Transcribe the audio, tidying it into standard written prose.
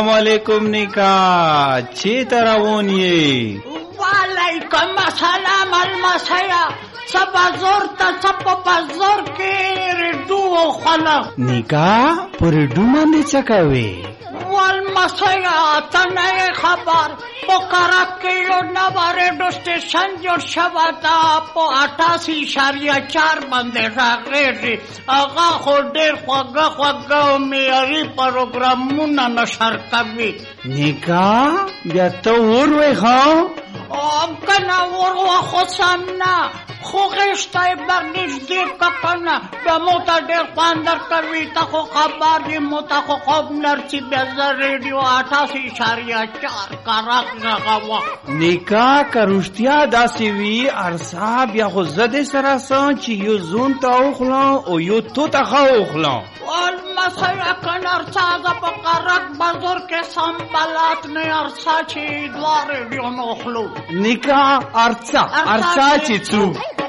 علیکم نیکا چیرته روان یې؟ وعلیکم السلام المسیا سبا زور ته سبا بازار کې ریډو وخوړه. نیکا په ریډو باندې څه کوې؟ والمسیا ته نه خبر په کرک کې یو نوی ریډیو سټیشن جوړ شوی ده په 88.4 باندې راغلی. هغه خو ډېر خوږه خوږه او معیاري پروګرامونه نشر کوي. نیکا بیا ته وروې ښه؟ که نه ور خو سم نه خو غیشته یې برنږدې که که نه بیا مو ته ډېر خوند درکوي. ته خو خبر یې مو ته خو خوب نرسي بیا زه ریډیو 88.4 کرک غږوم. نیکا که رښتیا داسې وي ارڅه بیا خو زه دې سره څه چې یو زون ته وخورم او یو تو ته ښه وخورم. والمسیا که نه ارڅه زه په کرک بازار کې سم بلد نه ارڅه چې دوه ریډیو نه وخورو. نیکا ارڅه چې څو